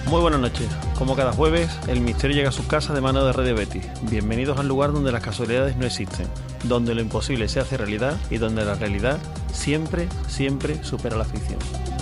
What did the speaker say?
Muy buenas noches. Como cada jueves, el misterio llega a sus casas de mano de Radio Betis. Bienvenidos al lugar donde las casualidades no existen, donde lo imposible se hace realidad y donde la realidad siempre, siempre supera la ficción.